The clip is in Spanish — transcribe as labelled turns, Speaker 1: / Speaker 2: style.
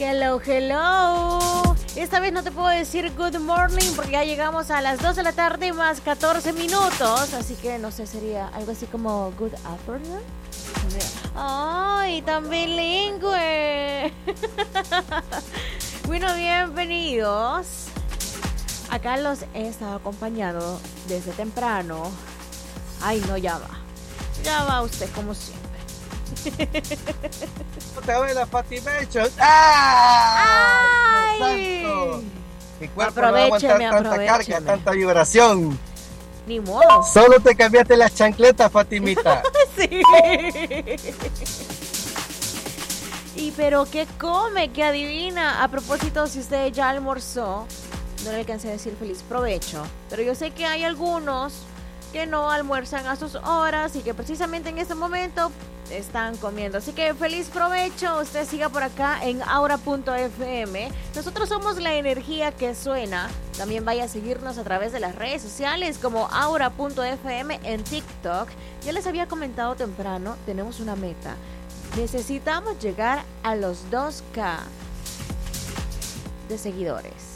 Speaker 1: Hello, hello. Esta vez no te puedo decir good morning porque ya llegamos a las 2 de la tarde más 14 minutos. Así que no sé, sería algo así como good afternoon. ¡Ay, tan bilingüe! Bueno, bienvenidos. Acá los he estado acompañando desde temprano. Ay, no, ya va. Ya va usted como siempre.
Speaker 2: Te voy la Fatimation. ¡Ah!
Speaker 1: ¡Ay!
Speaker 2: Dios santo. Mi cuerpo no va a aguantar tanta carga, tanta vibración.
Speaker 1: Ni modo.
Speaker 2: Solo te cambiaste las chancletas, Fatimita.
Speaker 1: Sí. Y pero ¿qué come? ¿Qué adivina? A propósito, si usted ya almorzó, no le alcancé a decir feliz provecho. Pero yo sé que hay algunos que no almuerzan a sus horas y que precisamente en este momento están comiendo. Así que feliz provecho. Usted siga por acá en aura.fm. Nosotros somos la energía que suena. También vaya a seguirnos a través de las redes sociales como aura.fm en TikTok. Ya les había comentado temprano, tenemos una meta. Necesitamos llegar a los 2K de seguidores.